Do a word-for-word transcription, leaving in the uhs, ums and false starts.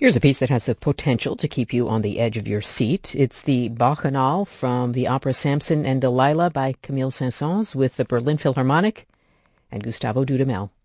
Here's a piece that has the potential to keep you on the edge of your seat. It's the Bacchanal from the opera Samson and Delilah by Camille Saint-Saëns with the Berlin Philharmonic and Gustavo Dudamel.